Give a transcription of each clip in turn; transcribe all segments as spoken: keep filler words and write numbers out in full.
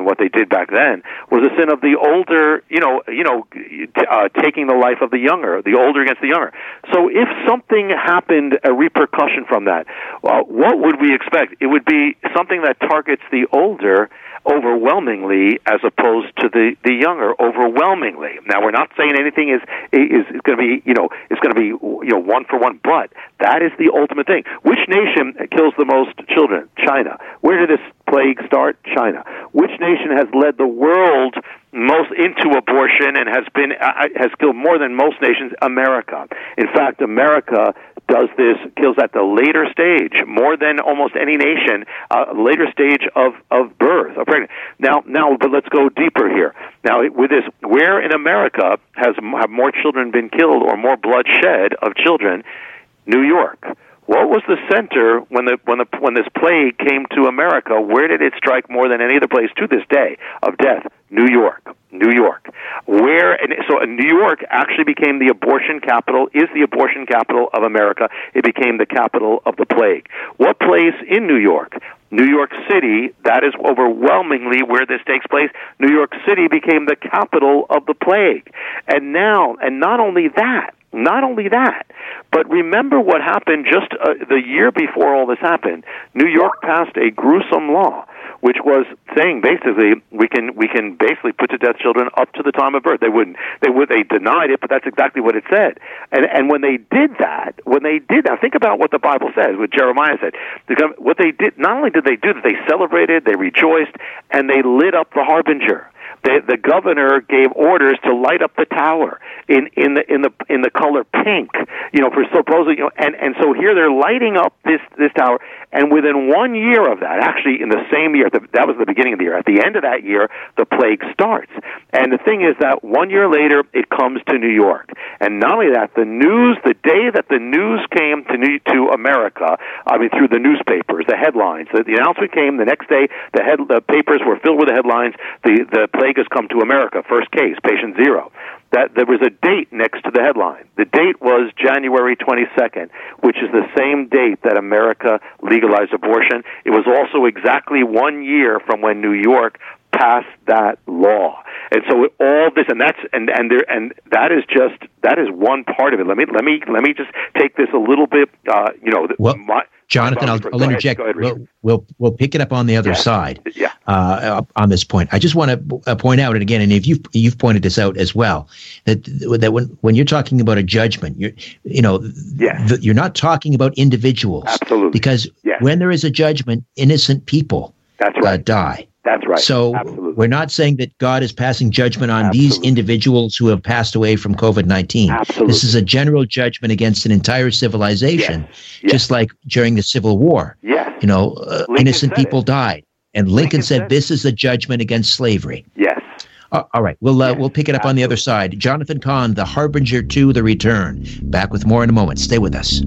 what they did back then, was a sin of the older, you know, you know, uh, taking the life of the younger, the older against the younger. So if something happened, a repercussion from that, well, what would we expect? It would be something that targets the older overwhelmingly as opposed to the, the younger overwhelmingly. Now, we're not saying anything is is, is going to be, you know, is going to be, you know, one for one, but that is the ultimate thing. Which nation kills the most children? China. Where did this plague start? China. Which nation has led the world most into abortion and has been uh, has killed more than most nations? America. In fact, America does this, kills at the later stage, more than almost any nation, uh, later stage of, of birth, of pregnancy. Now, now, but let's go deeper here. Now, with this, where in America has have more children been killed or more blood shed of children? New York. What was the center when the when the when this plague came to America? Where did it strike more than any other place to this day of death? New York. New York. Where and so New York actually became the abortion capital, is the abortion capital of America. It became the capital of the plague. What place in New York? New York City, that is overwhelmingly where this takes place. New York City became the capital of the plague. And now, and not only that, Not only that, but remember what happened just uh, the year before all this happened. New York passed a gruesome law, which was saying basically we can we can basically put to death children up to the time of birth. They wouldn't. They would. They denied it, but that's exactly what it said. And and when they did that, when they did that, think about what the Bible says. What Jeremiah said. What they did. Not only did they do that, they celebrated, they rejoiced, and they lit up the harbinger. The, the governor gave orders to light up the tower in, in the in the in the color pink, you know, for supposedly, you know, and, and so here they're lighting up this this tower, and within one year of that, actually in the same year, the, that was the beginning of the year. At the end of that year, the plague starts, and the thing is that one year later, it comes to New York, and not only that, the news, the day that the news came to New, to America, I mean through the newspapers, the headlines, the, the announcement came the next day. The head the papers were filled with the headlines. The the plague has come to America. First case, patient zero. That there was a date next to the headline. The date was January twenty-second, which is the same date that America legalized abortion. It was also exactly one year from when New York passed that law. And so all this, and that's, and and there, and that is just that is one part of it. Let me let me let me just take this a little bit. Uh, you know, well, my, Jonathan, I'll, I'll interject. Ahead, we'll, we'll we'll pick it up on the other yeah. side. Yeah. Uh, on this point, I just want to uh, point out, and again, and if you've you've pointed this out as well, that that when when you're talking about a judgment, you're you know, yes. the, you're not talking about individuals. Absolutely. Because yes. when there is a judgment, innocent people That's right. uh, die. That's right. So Absolutely. we're not saying that God is passing judgment on Absolutely. these individuals who have passed away from COVID nineteen. Absolutely. This is a general judgment against an entire civilization, yes. Yes. just like during the Civil War. Yes. You know, uh, innocent people it. died. And Lincoln, Lincoln said, said this is a judgment against slavery. Yes. Uh, all right. We'll, uh, yes. we'll pick it up Absolutely. on the other side. Jonathan Cahn, The Harbinger to the Return. Back with more in a moment. Stay with us.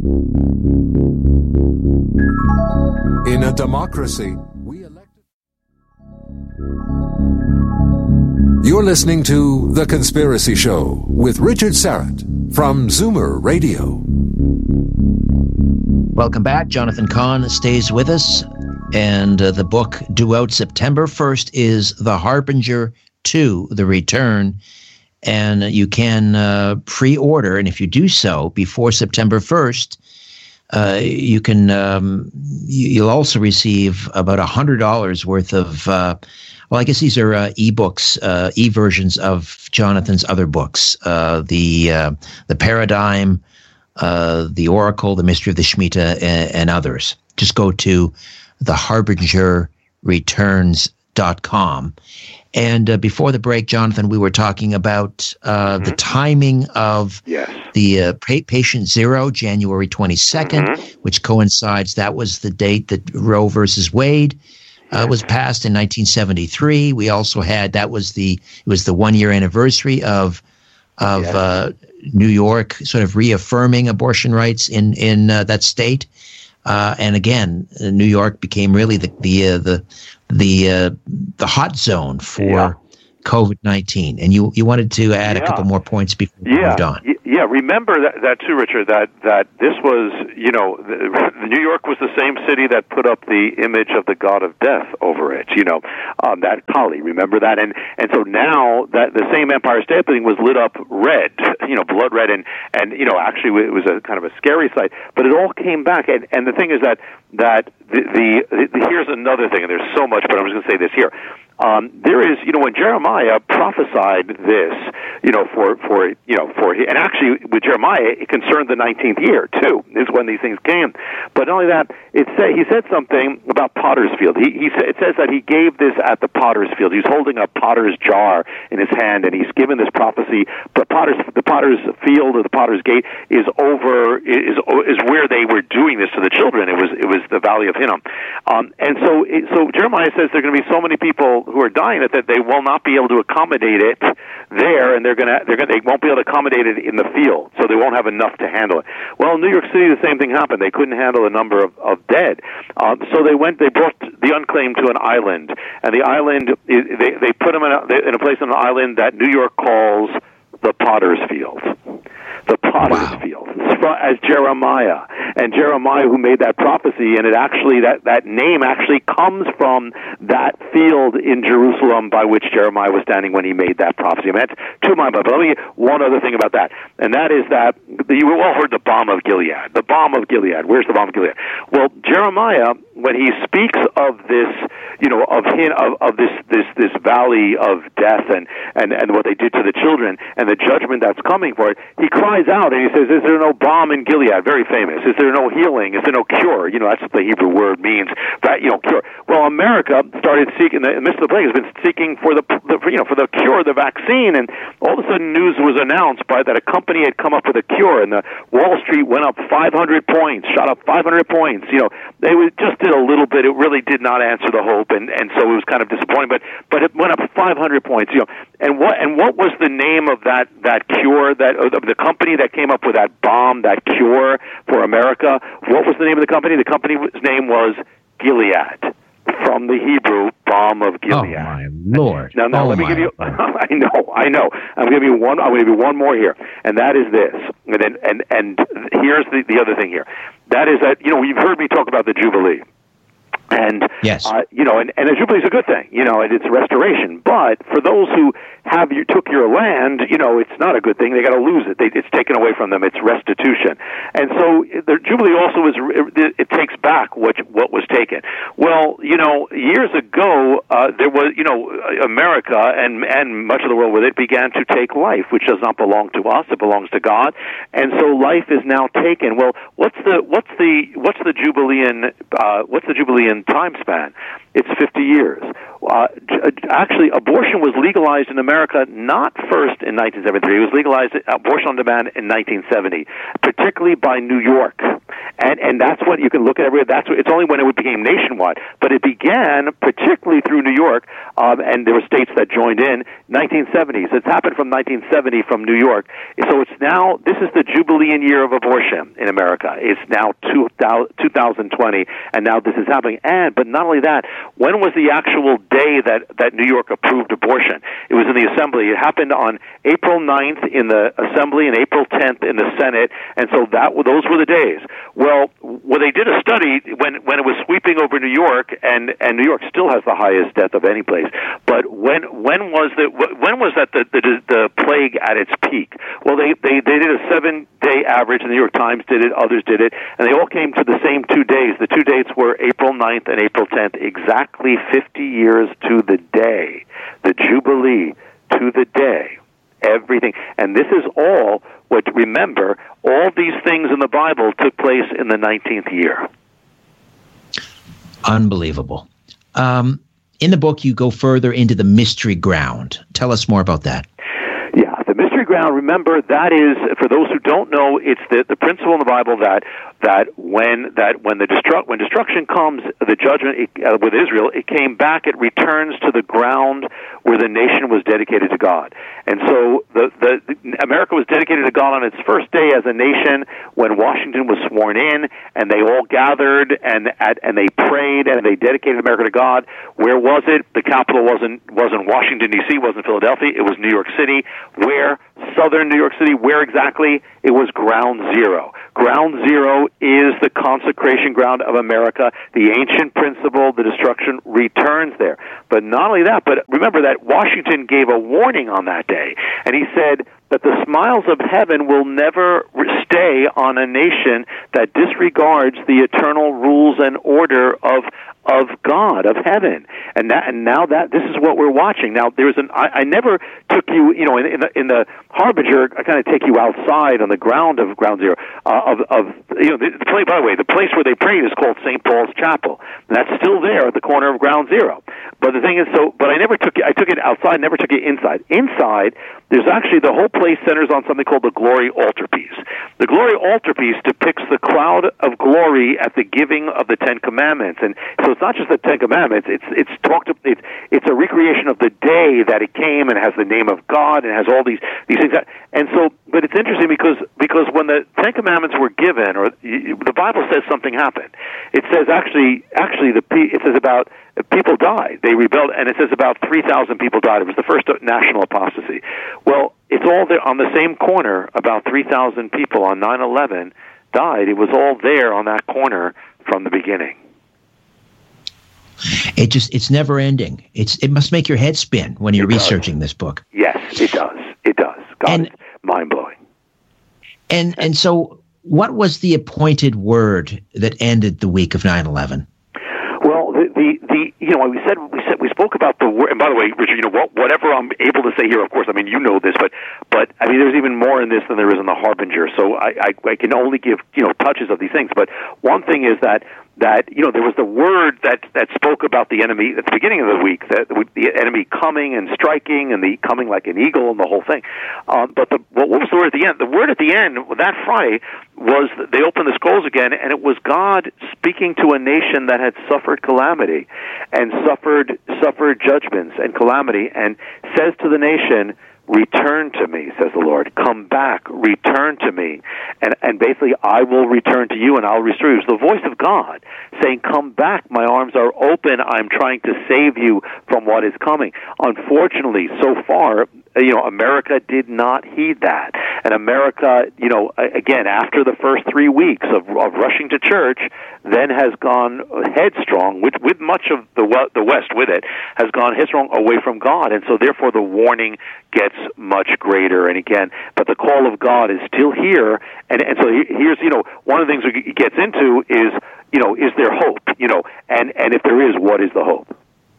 In a democracy, we elected. You're listening to The Conspiracy Show with Richard Syrett from Zoomer Radio. Welcome back. Jonathan Cahn stays with us. And uh, the book due out September first is The Harbinger to the Return. And you can uh, pre-order. And if you do so before September first, uh, you can, um, you'll also receive about one hundred dollars worth of, uh, well, I guess these are uh, e-books, uh, e-versions of Jonathan's other books, uh, the uh, the Paradigm, uh, the Oracle, the Mystery of the Shemitah, and, and others. Just go to the harbinger returns dot com. And uh, before the break, Jonathan, we were talking about uh, mm-hmm. the timing of yes. the uh, pa- patient zero, January twenty-second, mm-hmm. which coincides. That was the date that Roe versus Wade uh, was passed in nineteen seventy-three. We also had, that was the, it was the one year anniversary of, of yes. uh, New York sort of reaffirming abortion rights in, in uh, that state. Uh, and again, uh, New York became really the the uh, the the uh, the hot zone for yeah. COVID nineteen, and you you wanted to add yeah. a couple more points before we yeah. moved on. Yeah, remember that, that too, Richard, that, that this was, you know, the, New York was the same city that put up the image of the god of death over it, you know, um, that Kali, remember that? And and so now that the same Empire State Building was lit up red, you know, blood red, and, and you know, actually it was a kind of a scary sight, but it all came back. And, and the thing is that, that the, the, the here's another thing, and there's so much, but I'm just going to say this here. Um, there is, you know, when Jeremiah prophesied this, you know, for, for, you know, for, and actually with Jeremiah, it concerned the nineteenth year, too, is when these things came. But not only that, it say, he said something about Potter's Field. He, he it says that he gave this at the Potter's Field. He's holding a potter's jar in his hand, and he's given this prophecy. But Potter's, the Potter's Field or the Potter's Gate is over, is, is where they were doing this to the children. It was, it was the Valley of Hinnom. Um, and so, so Jeremiah says there are going to be so many people who are dying that, that they will not be able to accommodate it there, and they're going to, they're going they won't be able to accommodate it in the field, so they won't have enough to handle it. Well, in New York City, the same thing happened. They couldn't handle the number of, of dead, um, so they went, they brought the unclaimed to an island, and the island, they they put them in a, in a place on an island that New York calls the Potter's Field. The Potter's wow. Field, as Jeremiah, and Jeremiah who made that prophecy, and it actually, that, that name actually comes from that field in Jerusalem by which Jeremiah was standing when he made that prophecy. I mean, that's too mind blowing. But let me get one other thing about that, and that is that you all heard the balm of Gilead. The balm of Gilead. Where's the balm of Gilead? Well, Jeremiah, when he speaks of this, you know, of him, of, of this, this, this valley of death and, and, and what they did to the children and the judgment that's coming for it, he cries out and he says, "Is there no balm in Gilead?" Very famous. Is there no healing? Is there no cure? You know, that's what the Hebrew word means. That, you know, cure. Well, America started seeking, in the midst of the plague, has been seeking for the, the, you know, for the cure, the vaccine, and all of a sudden news was announced by that a company had come up with a cure, and the Wall Street went up five hundred points, shot up five hundred points. You know, they just did a little bit. It really did not answer the hope, and, and so it was kind of disappointing. But but it went up five hundred points. You know, and what and what was the name of that that cure, that of the company that came up with that bomb, that cure for America? What was the name of the company? The company's name was Gilead, from the Hebrew balm of Gilead. Oh my Lord! Now, now oh let me my give you. Lord. I know, I know. I'm going to give you one. I'm going to give you one more here, and that is this. And then, and and here's the the other thing here. That is that, you know, you've heard me talk about the Jubilee. And, yes. uh, you know, and, and a Jubilee is a good thing, you know, and it's a restoration. But for those who have you took your land, you know, it's not a good thing. They got to lose it. They, it's taken away from them. It's restitution. And so the Jubilee also is, it, it takes back what what was taken. Well, you know, years ago, uh, there was, you know, America and and much of the world where it began to take life, which does not belong to us. It belongs to God. And so life is now taken. Well, what's the what's the what's the Jubilean uh, what's the Jubilean time span? It's fifty years. Uh, actually, abortion was legalized in America not first in nineteen seventy-three. It was legalized, abortion on demand, in nineteen seventy, particularly by New York. And and that's what you can look at everywhere. That's what, it's only when it became nationwide. But it began particularly through New York, um, and there were states that joined in, nineteen seventies. It's happened from nineteen seventy from New York. So it's now, this is the Jubilean year of abortion in America. It's now two thousand twenty, and now this is happening. And, but not only that, when was the actual day that, that New York approved abortion? It was in the Assembly. It happened on April ninth in the Assembly and April tenth in the Senate, and so that those were the days. Well, when they did a study, when when it was sweeping over New York, and, and New York still has the highest death of any place, but when when was the when was that the the, the plague at its peak? Well, they, they, they did a seven-day average, the New York Times did it, others did it, and they all came to the same two days. The two dates were April ninth and April tenth, exactly fifty years to the day, the Jubilee to the day, everything. And this is all, what remember, all these things in the Bible took place in the nineteenth year. Unbelievable. Um, in the book, you go further into the mystery ground. Tell us more about that. Yeah, the mystery discovery ground, remember, that is, for those who don't know, it's the, the principle in the Bible that that when that when the destruct when destruction comes, the judgment it, uh, with Israel, it came back, it returns to the ground where the nation was dedicated to God. And so the, the, the America was dedicated to God on its first day as a nation when Washington was sworn in, and they all gathered and at, and they prayed and they dedicated America to God. Where was it? The capital wasn't wasn't Washington D C, wasn't Philadelphia. It was New York City. Where? Southern New York City. Where exactly? It was Ground Zero. Ground Zero is the consecration ground of America. The ancient principle, the destruction, returns there. But not only that, but remember that Washington gave a warning on that day, and he said that the smiles of heaven will never stay on a nation that disregards the eternal rules and order of of God, of heaven. And that, and now that this is what we're watching. Now, there's an I, I never took you, you know, in, in the in the Harbinger, I kind of take you outside on the ground of Ground Zero uh, of of you know the, the place. By the way, the place where they prayed is called Saint Paul's Chapel, and that's still there at the corner of Ground Zero. But the thing is, so but I never took it. I took it outside, never took it inside. Inside, there's actually the whole place centers on something called the Glory Altarpiece. The Glory Altarpiece depicts the cloud of glory at the giving of the Ten Commandments, and so it's not just the Ten Commandments. It's it's talked. It's it's a recreation of the day that it came, and has the name of God, and has all these these things. That, and so, but it's interesting because because when the Ten Commandments were given, or the Bible says something happened. It says actually actually the it says about people died. They rebelled, and it says about three thousand people died. It was the first national apostasy. Well, it's all there on the same corner. About three thousand people on nine eleven died. It was all there on that corner from the beginning. It just, it's never ending. It's, it must make your head spin when you're researching this book. Yes, it does. It does. God, and, it's mind-blowing. And, and so what was the appointed word that ended the week of nine eleven? Well, the, the, the you know, we said, we said, we spoke about the word, and by the way, Richard, you know, what, whatever I'm able to say here, of course, I mean, you know this, but, but, I mean, there's even more in this than there is in the Harbinger, so I, I, I can only give, you know, touches of these things, but one thing is that, that, you know, there was the word that, that spoke about the enemy at the beginning of the week, that the enemy coming and striking and the coming like an eagle and the whole thing. Uh, but the, what was the word at the end? The word at the end, that Friday, was that they opened the scrolls again, and it was God speaking to a nation that had suffered calamity and suffered, suffered judgments and calamity, and says to the nation, return to me, says the Lord. Come back, return to me. And and basically, I will return to you and I'll restore you. It's the voice of God saying, come back, my arms are open, I'm trying to save you from what is coming. Unfortunately, so far, you know, America did not heed that. And America, you know, again, after the first three weeks of, of rushing to church, then has gone headstrong, with, with much of the, the West with it, has gone headstrong away from God. And so therefore the warning gets much greater. And again, but the call of God is still here. And, and so here's, you know, one of the things he gets into is, you know, is there hope? You know, and, and if there is, what is the hope?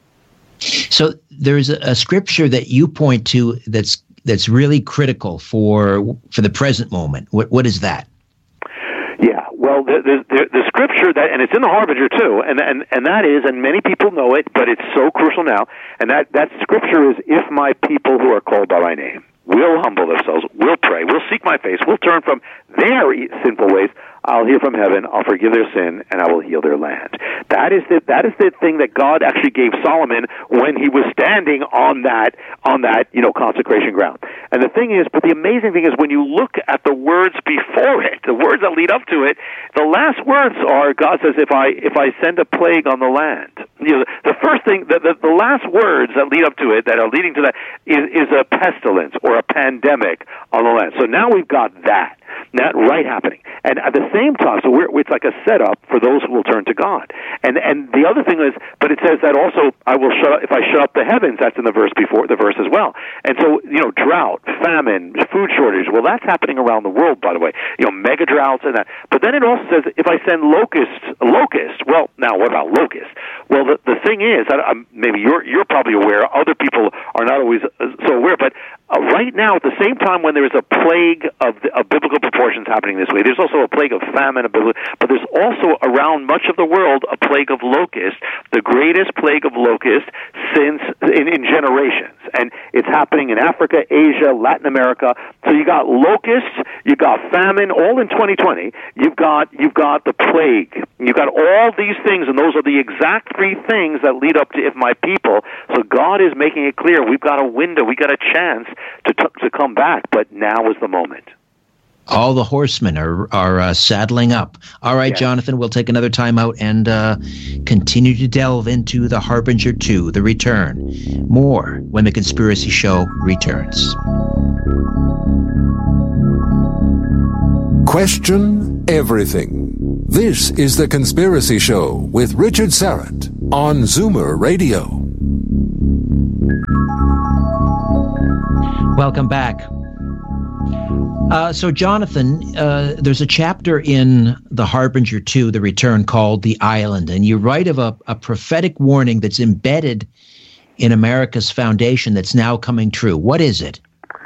So there's a, a scripture that you point to that's that's really critical for for the present moment. What what is that? Yeah, well, the, the, the scripture that, and it's in the Harbinger too, and and and that is, and many people know it, but it's so crucial now. And that that scripture is, if my people who are called by my name will humble themselves, will pray, will seek my face, will turn from their sinful ways, I'll hear from heaven, I'll forgive their sin, and I will heal their land. That is the that is the thing that God actually gave Solomon when he was standing on that on that you know consecration ground. And the thing is, but the amazing thing is, when you look at the words before it, the words that lead up to it, the last words are, God says, if I if I send a plague on the land. You know, the first thing, the, the, the last words that lead up to it, that are leading to that, is, is a pestilence or a pandemic on the land. So now we've got that. That right happening, and at the same time, so we're, it's like a setup for those who will turn to God. And and the other thing is, but it says that also, I will shut up, if I shut up the heavens. That's in the verse before the verse as well. And so, you know, drought, famine, food shortage. Well, that's happening around the world, by the way. You know, mega droughts and that. But then it also says, if I send locusts, locusts. Well, now what about locusts? Well, the the thing is, I, I'm, maybe you're you're probably aware. Other people are not always so aware, but uh, right now, at the same time, when there is a plague of, the, of biblical proportions happening this way, there's also a plague of famine, but there's also around much of the world a plague of locusts, the greatest plague of locusts since in, in generations. And it's happening in Africa, Asia, Latin America. So you got locusts, you got famine, all in twenty twenty. You've got you've got the plague. You've got all these things, and those are the exact three things that lead up to if my people. So God is making it clear we've got a window, we got a chance to t- to come back, but now is the moment. All the horsemen are are uh, saddling up. All right, yeah. Jonathan, we'll take another time out and uh, continue to delve into The Harbinger two, The Return. More when The Conspiracy Show returns. Question everything. This is The Conspiracy Show with Richard Syrett on Zoomer Radio. Welcome back. Uh, so, Jonathan, uh, there's a chapter in The Harbinger two, The Return, called The Island, and you write of a, a prophetic warning that's embedded in America's foundation that's now coming true. What is it?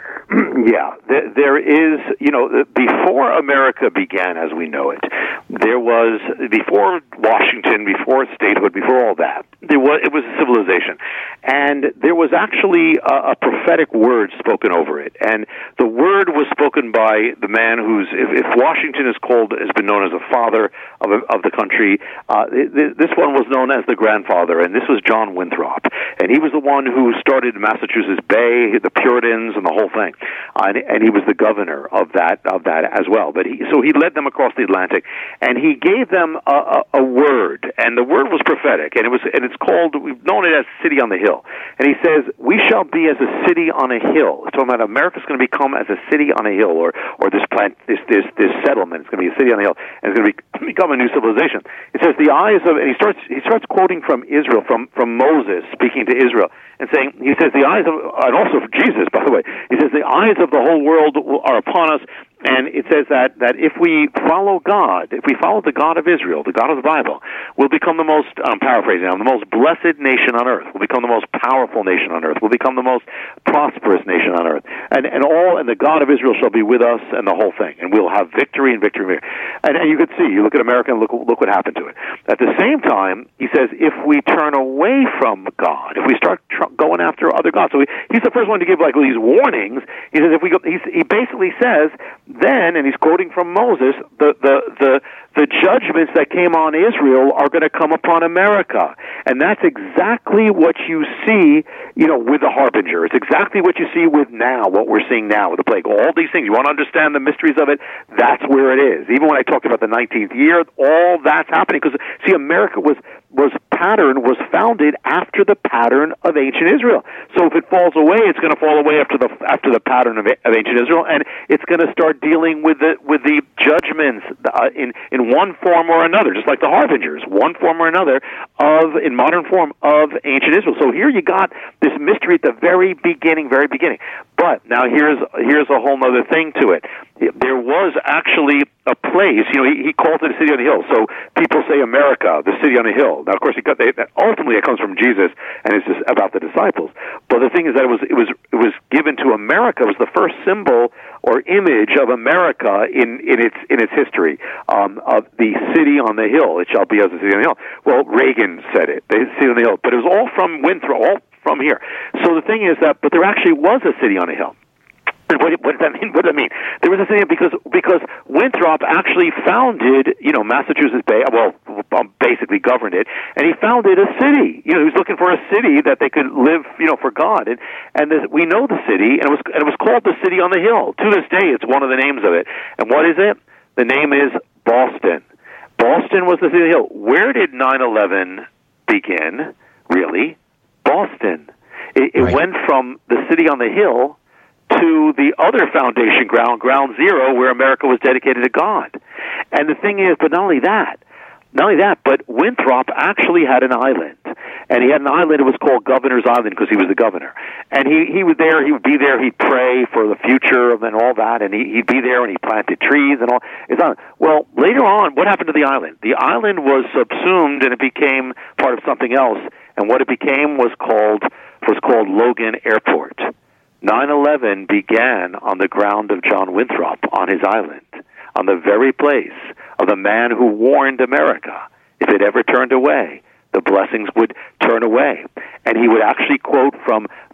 Yeah, there, there is, you know, before America began as we know it, there was, before Washington, before statehood, before all that, there was, it was a civilization. And there was actually a, a prophetic word spoken over it. And the word was spoken by the man who's, if, if Washington is called, has been known as a father of, of the country, uh, this one was known as the grandfather, and this was John Winthrop. And he was the one who started Massachusetts Bay, the Puritans, and the whole thing. Uh, and, and he was the governor of that of that as well. But he, so he led them across the Atlantic, and he gave them a, a, a word, and the word was prophetic, and it was and it's called, we've known it as City on the Hill. And he says, "We shall be as a city on a hill." It's talking about America's going to become as a city on a hill, or or this plant, this this this settlement. It's going to be a city on a hill, and it's going to be, become a new civilization. It says the eyes of, and he starts he starts quoting from Israel, from from Moses speaking to Israel, and saying, he says the eyes of, and also from Jesus, by the way. He says the eyes of the whole world are upon us. And it says that, that if we follow God, if we follow the God of Israel, the God of the Bible, we'll become the most, I'm paraphrasing now, the most blessed nation on earth. We'll become the most powerful nation on earth. We'll become the most prosperous nation on earth. And and all, and the God of Israel shall be with us, and the whole thing. And we'll have victory and victory. And, and you could see, you look at America and look, look what happened to it. At the same time, he says, if we turn away from God, if we start tr- going after other gods, so he, he's the first one to give like these warnings. He says, if we go, he's, he basically says, then, and he's quoting from Moses, the, the, the, the judgments that came on Israel are going to come upon America. And that's exactly what you see, you know, with the Harbinger. It's exactly what you see with now, what we're seeing now with the plague. All these things, you want to understand the mysteries of it, that's where it is. Even when I talked about the nineteenth year, all that's happening. Because, see, America was was pattern was founded after the pattern of ancient Israel. So if it falls away, it's going to fall away after the after the pattern of, of ancient Israel, and it's going to start dealing with the with the judgments uh, in in one form or another, just like the Harbingers, one form or another of in modern form of ancient Israel. So here you got this mystery at the very beginning, very beginning. But now here's here's a whole other thing to it. There was actually a place, you know, he, he calls it a city on the hill. So people say America, the city on a hill. Now, of course, he got, they, ultimately it comes from Jesus, and it's just about the disciples. But the thing is that it was it was it was given to America. It was the first symbol or image of America in, in its in its history, um, of the city on the hill. It shall be as a city on the hill. Well, Reagan said it, the city on the hill, but it was all from Winthrop, all from here. So the thing is that, but there actually was a city on a hill. And what, what does that mean? What does that mean? There was a city because because Winthrop actually founded, you know, Massachusetts Bay. Well, basically governed it, and he founded a city. You know, he was looking for a city that they could live, you know, for God. And and the, we know the city, and it was and it was called the City on the Hill. To this day, it's one of the names of it. And what is it? The name is Boston. Boston was the City on the Hill. Where did nine eleven begin? Really, Boston. It, it right. went from the City on the Hill to the other foundation ground, Ground Zero, where America was dedicated to God. And the thing is, but not only that, not only that, but Winthrop actually had an island. And he had an island, it was called Governor's Island because he was the governor. And he, he was there, he would be there, he'd pray for the future and all that, and he, he'd be there and he planted trees and all. It's on. Well, later on, what happened to the island? The island was subsumed and it became part of something else. And what it became was called, was called Logan Airport. nine eleven began on the ground of John Winthrop on his island, on the very place of the man who warned America, if it ever turned away, the blessings would turn away. And he would actually quote from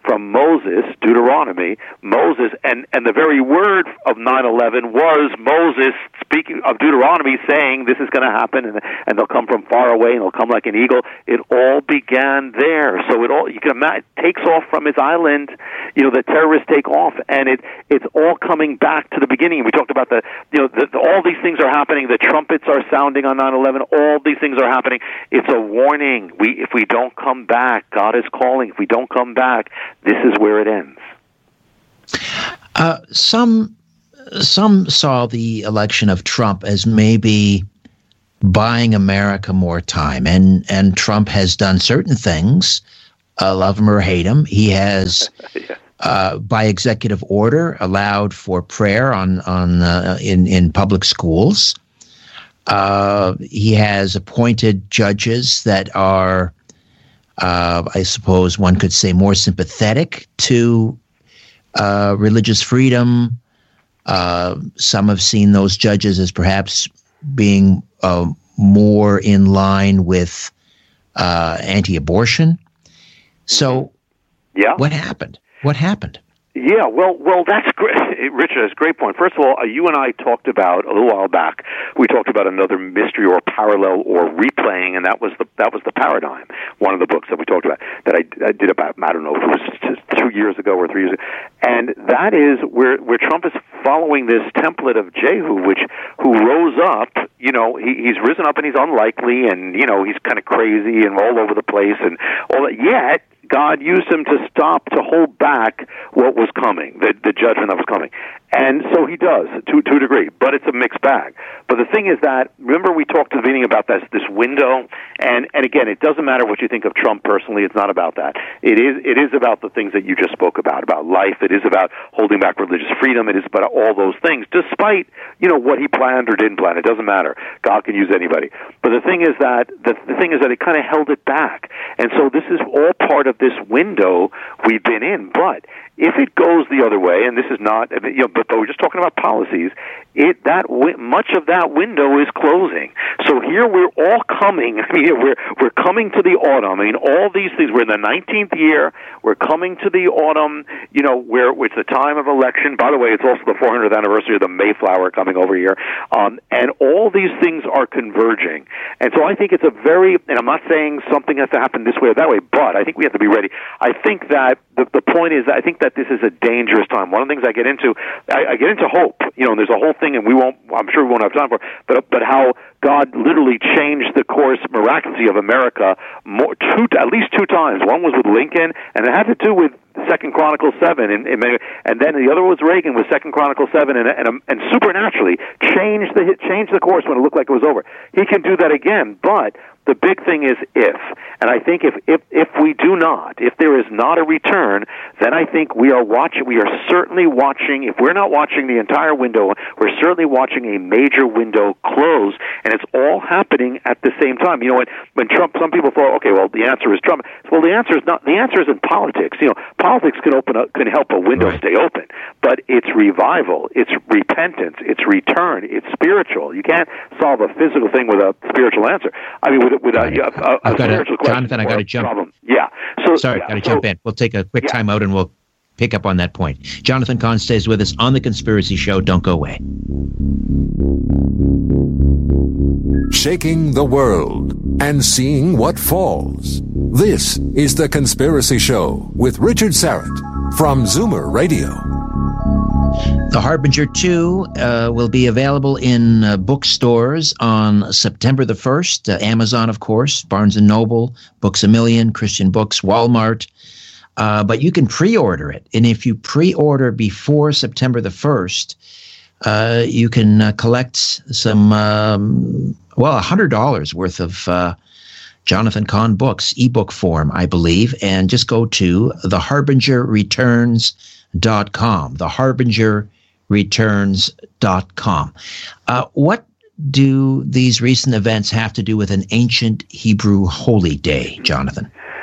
from Moses, Deuteronomy, Moses, and, and the very word of nine eleven was Moses speaking of Deuteronomy saying this is going to happen, and, and they'll come from far away, and they'll come like an eagle. It all began there. So it all, you can imagine, it takes off from his island, you know, the terrorists take off, and it it's all coming back to the beginning. We talked about the, you know, the, the, all these things are happening, the trumpets are sounding on nine eleven, all these things are happening. It's a warning. We, if we don't come back, God is calling. If we don't come back, this is where it ends. Uh, some some saw the election of Trump as maybe buying America more time, and and Trump has done certain things, uh, love him or hate him. He has, yeah. uh, by executive order, allowed for prayer on on uh, in in public schools. Uh, he has appointed judges that are, uh, I suppose one could say, more sympathetic to uh, religious freedom. Uh, some have seen those judges as perhaps being uh, more in line with uh, anti-abortion. So, yeah, what happened? What happened? Yeah, well, well, that's great, Richard. That's a great point. First of all, uh, you and I talked about a little while back. We talked about another mystery or parallel or replaying, and that was the that was the Paradigm. One of the books that we talked about that I, I did about I don't know if it was just two years ago or three years ago, and that is where where Trump is following this template of Jehu, which who rose up. You know, he, he's risen up and he's unlikely, and you know he's kind of crazy and all over the place, and all that. Yet God used him to stop, to hold back what was coming, the, the judgment that was coming. And so he does, to, to a degree, but it's a mixed bag. But the thing is that, remember we talked at the beginning about this, this window, and, and again, it doesn't matter what you think of Trump personally, it's not about that. It is, it is about the things that you just spoke about, about life, it is about holding back religious freedom, it is about all those things, despite, you know, what he planned or didn't plan, it doesn't matter. God can use anybody. But the thing is that, the, the thing is that it kind of held it back. And so this is all part of this window we've been in, but if it goes the other way, and this is not, you know, but, but we're just talking about policies, it that much of that window is closing. So here we're all coming. I mean, we're we're coming to the autumn. I mean, all these things. We're in the nineteenth year. We're coming to the autumn. You know, where it's the time of election. By the way, it's also the four hundredth anniversary of the Mayflower coming over here, um, and all these things are converging. And so I think it's a very, and I'm not saying something has to happen this way or that way, but I think we have to be ready. I think that the the point is, I think that this is a dangerous time. One of the things I get into, I, I get into hope. You know, and there's a whole thing, and we won't, I'm sure we won't have time for, but but how God literally changed the course miraculously of America more, two, at least two times. One was with Lincoln, and it had to do with Second Chronicles seven, and, and and then the other was Reagan with Second Chronicles seven, and and, and supernaturally changed the changed the course when it looked like it was over. He can do that again, but the big thing is if, and I think if, if if we do not, if there is not a return, then I think we are watching. We are certainly watching. If we're not watching the entire window, we're certainly watching a major window close, and it's all happening at the same time. You know, when when Trump, some people thought, okay, well, the answer is Trump. Well, the answer is not. The answer is in politics. You know, politics can open up, can help a window right. stay open, but it's revival, it's repentance, it's return, it's spiritual. You can't solve a physical thing with a spiritual answer. I mean, with with a, a, a, a spiritual a, Jonathan, I got to jump. Problem. Yeah. So sorry, yeah, got to so, jump in. We'll take a quick yeah. time out and we'll pick up on that point. Jonathan Cahn stays with us on The Conspiracy Show. Don't go away. Shaking the world and seeing what falls. This is The Conspiracy Show with Richard Syrett from Zoomer Radio. The Harbinger two uh, will be available in uh, bookstores on September the first. Uh, Amazon, of course, Barnes and Noble, Books A Million, Christian Books, Walmart. Uh, but you can pre-order it. And if you pre-order before September the first, uh, you can uh, collect some, um, well, one hundred dollars worth of uh, Jonathan Cahn books, ebook form, I believe. And just go to the harbinger returns dot com, the harbinger returns dot com. Uh, what do these recent events have to do with an ancient Hebrew holy day, Jonathan? Yeah,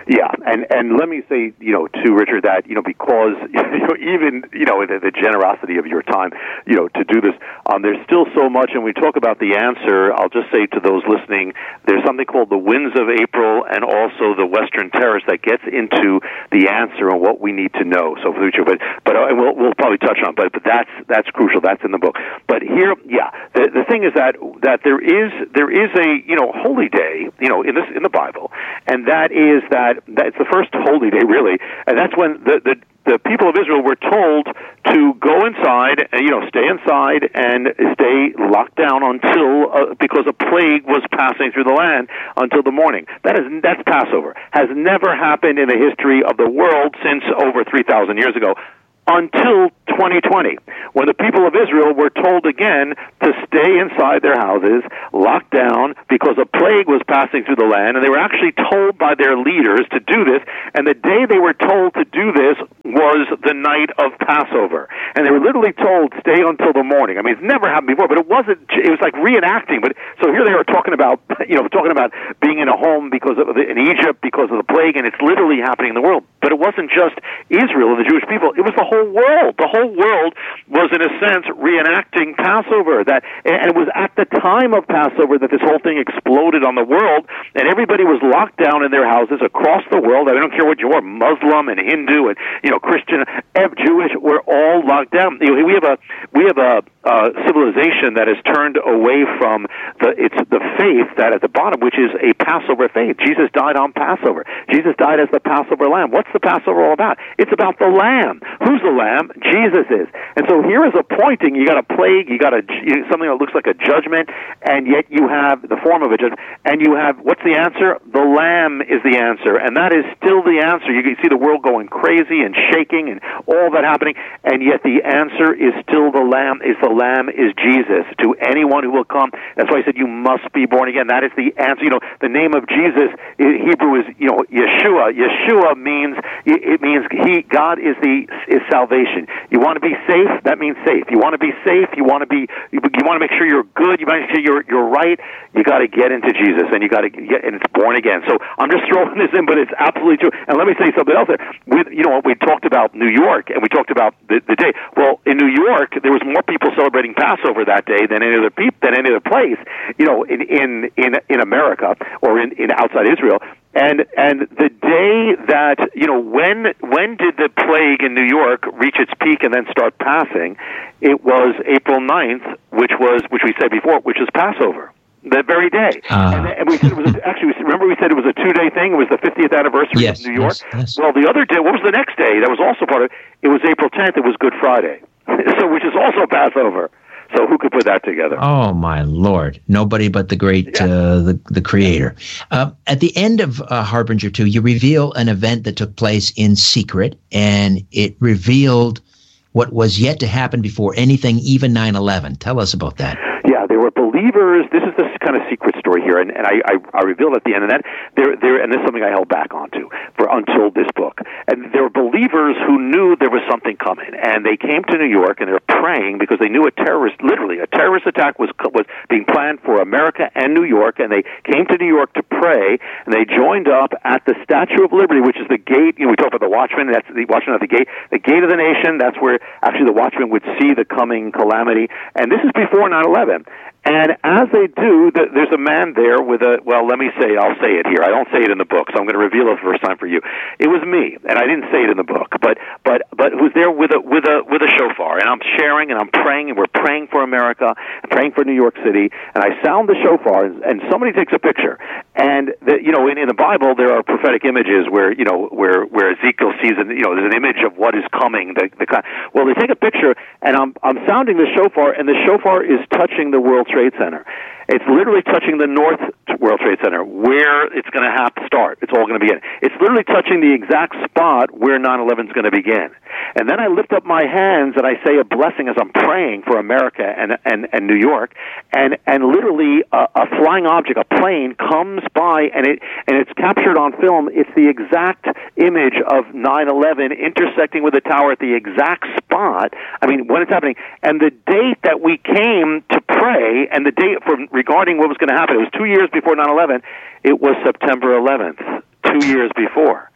and and let me say, you know, to Richard, that you know because you know even you know the, the generosity of your time, you know, to do this, um, there's still so much, and we talk about the answer. I'll just say to those listening, there's something called the Winds of April, and also the Western Terrace that gets into the answer and what we need to know. So for the future, but but uh, we'll we'll probably touch on, but but that's that's crucial. That's in the book. But here, yeah, the the thing is that that there is there is a you know holy day, you know, in this in the Bible, and that is that that's the first holy day really, and that's when the the the people of Israel were told to go inside, and, you know, stay inside and stay locked down until, uh, because a plague was passing through the land until the morning. That is, that's Passover. Has never happened in the history of the world since over three thousand years ago, until twenty twenty, when the people of Israel were told again to stay inside their houses, locked down, because a plague was passing through the land, and they were actually told by their leaders to do this, and the day they were told to do this was the night of Passover. And they were literally told, stay until the morning. I mean, it's never happened before, but it wasn't, it was like reenacting, but so here they are talking about, you know, talking about being in a home because of, in Egypt because of the plague, and it's literally happening in the world. But it wasn't just Israel and the Jewish people, it was the whole world. The whole world was, in a sense, reenacting Passover. That, and it was at the time of Passover that this whole thing exploded on the world, and everybody was locked down in their houses across the world. I don't care what you are, Muslim and Hindu and you know Christian, Jewish. We're all locked down. You know, we have a we have a uh, civilization that has turned away from the it's the faith that at the bottom, which is a Passover faith. Jesus died on Passover. Jesus died as the Passover lamb. What's the Passover all about? It's about the lamb. Who's the lamb? Jesus is. And so here is a pointing. You got a plague. You got a you, something that looks like a judgment, and yet you have the form of a judgment. And you have what's the answer? The lamb is the answer, and that is still the answer. You can see the world going crazy and shaking and all that happening, and yet the answer is still the lamb. Is the lamb is Jesus to anyone who will come. That's why I said you must be born again. That is the answer. You know, the name of Jesus in Hebrew is you know Yeshua. Yeshua means it means he God is the is salvation. You want to be safe? That means safe. You want to be safe? You want to be you, you want to make sure you're good. You want to make sure you're you're right. You got to get into Jesus, and you got to get and it's born again. So I'm just throwing this in, but it's absolutely true. And let me say something else there. With you know we talked about New York, and we talked about the, the day. Well, in New York, there was more people celebrating Passover that day than any other peop, than any other place. You know, in in in, in America or in, in outside Israel. And and the day that you know when when did the plague in New York reach its peak and then start passing? It was April ninth, which was which we said before, which is Passover. That very day, uh. and, and we said it was a, actually. Remember, we said it was a two-day thing. It was the fiftieth anniversary yes, of New York. Yes, yes. Well, the other day, what was the next day? That was also part of it. It was April tenth. It was Good Friday, so which is also Passover. So who could put that together? Oh my Lord! Nobody but the great, yeah. uh, the the Creator. Uh, at the end of uh, Harbinger two, you reveal an event that took place in secret, and it revealed what was yet to happen before anything, even nine eleven. Tell us about that. Yeah, there were believers. This is the kind of secret story here, and, and I, I, I revealed at the end of that. There, there, and this is something I held back onto for until this book. And there were believers who knew there was something coming, and they came to New York and they were praying because they knew a terrorist, literally a terrorist attack was was being planned for America and New York. And they came to New York to pray, and they joined up at the Statue of Liberty, which is the gate. You know, we talk about the Watchman. That's the Watchman at the gate, the gate of the nation. That's where actually the Watchman would see the coming calamity. And this is before nine eleven. And as they do, there's a man there with a, well, let me say, I'll say it here. I don't say it in the book, so I'm going to reveal it the first time for you. It was me, and I didn't say it in the book, but but but it was there with a with a with a shofar, and I'm sharing, and I'm praying, and we're praying for America, and praying for New York City, and I sound the shofar, and, and somebody takes a picture, and the, you know, in, in the Bible there are prophetic images where you know where where Ezekiel sees, an, you know, there's an image of what is coming. The, the well, they take a picture, and I'm I'm sounding the shofar, and the shofar is touching the World Trade Center. It's literally touching the North World Trade Center, where it's going to have to start. It's all going to begin. It's literally touching the exact spot where nine eleven is going to begin. And then I lift up my hands and I say a blessing as I'm praying for America and and, and New York, and and literally a, a flying object, a plane, comes by, and it and it's captured on film. It's the exact image of nine eleven intersecting with the tower at the exact spot. I mean, when it's happening, and the date that we came to pray, and the date for regarding what was going to happen, it was two years before nine eleven. It was September eleventh, two years before.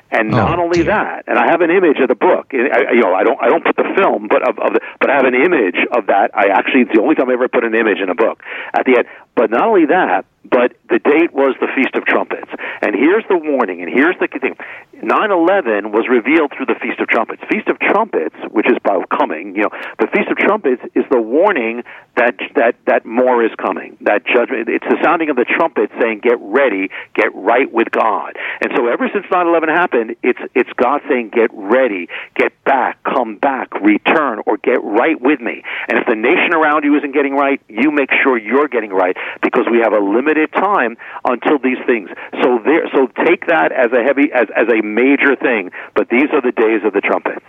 And oh, not only dear. that, and I have an image of the book. I, you know, I don't, I don't put the film, but of, of the, but I have an image of that. I actually, it's the only time I ever put an image in a book at the end. But not only that, but the date was the Feast of Trumpets. And here's the warning, and here's the thing. nine eleven was revealed through the Feast of Trumpets. Feast of Trumpets, which is by coming, you know, the Feast of Trumpets is the warning that that that more is coming, that judgment. It's the sounding of the trumpet saying, get ready, get right with God. And so ever since nine eleven happened, it's it's God saying, get ready, get back, come back, return, or get right with me. And if the nation around you isn't getting right, you make sure you're getting right, because we have a limited time until these things. So there, so take that as a heavy, as as a major thing. But these are the days of the trumpets.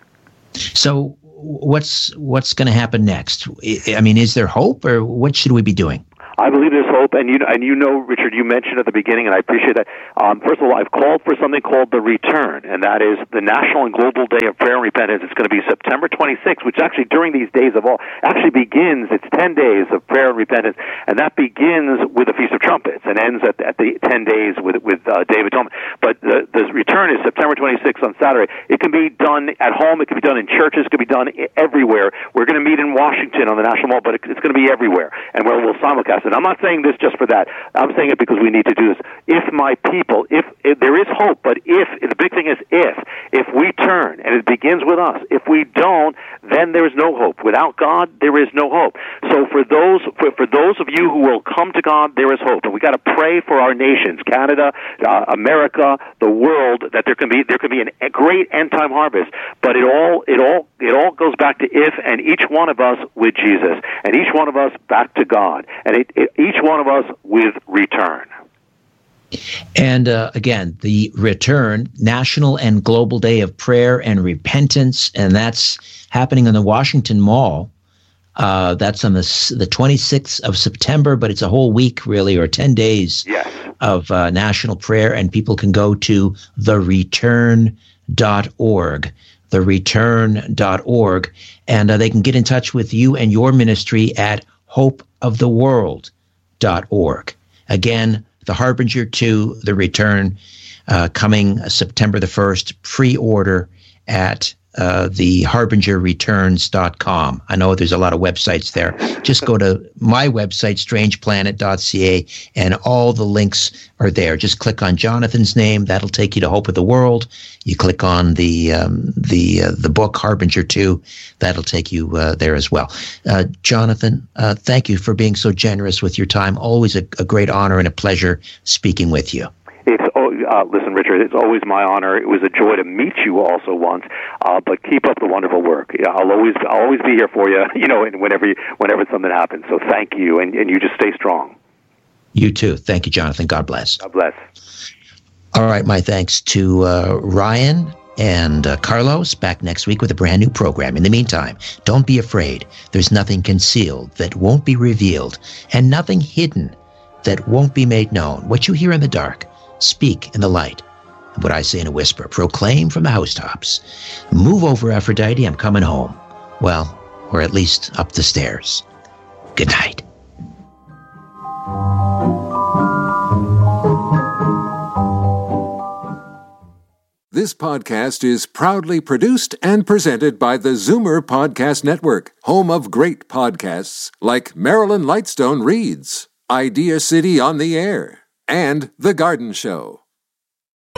So what's what's going to happen next? I mean, is there hope, or what should we be doing? I believe there's hope, and you and you know, Richard, you mentioned at the beginning, and I appreciate that. Um, first of all, I've called for something called the Return, and that is the National and Global Day of Prayer and Repentance. It's going to be September twenty-sixth, which actually during these days of all actually begins. It's ten days of prayer and repentance, and that begins with the Feast of Trumpets and ends at, at the ten days with with uh, Day of Atonement. But the, the Return is September twenty-sixth on Saturday. It can be done at home. It can be done in churches. It can be done everywhere. We're going to meet in Washington on the National Mall, but it, it's going to be everywhere, and we'll, we'll simulcast it. I'm not saying this just for that. I'm saying it because we need to do this. If my people, if, if there is hope, but if, the big thing is if, if we turn, and it begins with us, if we don't, then there is no hope. Without God, there is no hope. So for those, for, for those of you who will come to God, there is hope. And we got to pray for our nations, Canada, uh, America, the world, that there can be, there can be an, a great end time harvest. But it all, it all, it all goes back to if, and each one of us with Jesus, and each one of us back to God, and it, it, each one of us with return. And uh, again, the Return, National and Global Day of Prayer and Repentance, and that's happening in the Washington Mall. Uh, that's on the the twenty-sixth of September, but it's a whole week, really, or ten days yes. of uh, national prayer, and people can go to the return dot org, the return dot org, and uh, they can get in touch with you and your ministry at hope of the world dot org. Again, The Harbinger two, The Return, uh, coming September the first, pre-order at uh, the harbinger returns dot com. I know there's a lot of websites there. Just go to my website, strange planet dot c a, and all the links are there. Just click on Jonathan's name. That'll take you to Hope of the World. You click on the um, the uh, the book, Harbinger two. That'll take you uh, there as well. Uh, Jonathan, uh, thank you for being so generous with your time. Always a, a great honor and a pleasure speaking with you. It's oh, uh, listen, Richard. It's always my honor. It was a joy to meet you also once. Uh, but keep up the wonderful work. I'll always, I'll always be here for you. You know, and whenever, you, whenever something happens. So thank you, and, and you just stay strong. You too. Thank you, Jonathan. God bless. God bless. All right. My thanks to uh, Ryan and uh, Carlos. Back next week with a brand new program. In the meantime, don't be afraid. There's nothing concealed that won't be revealed, and nothing hidden that won't be made known. What you hear in the dark, speak in the light. And what I say in a whisper, proclaim from the housetops. Move over, Aphrodite, I'm coming home. Well, or at least up the stairs. Good night. This podcast is proudly produced and presented by the Zoomer Podcast Network, home of great podcasts like Marilyn Lightstone Reads, Idea City on the Air, and The Garden Show.